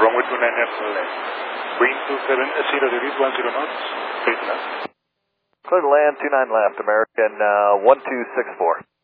runway 29 left. Wind 270 degrees, 10 knots, straight left. Clear to land, 29 left, American 1264.